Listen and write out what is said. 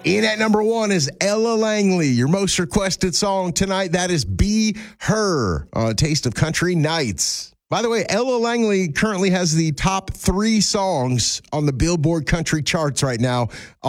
In at number 1 is Ella Langley, your most requested song tonight. That is Be Her on Taste of Country Nights. By the way, Ella Langley currently has the top 3 songs on the Billboard country charts right now.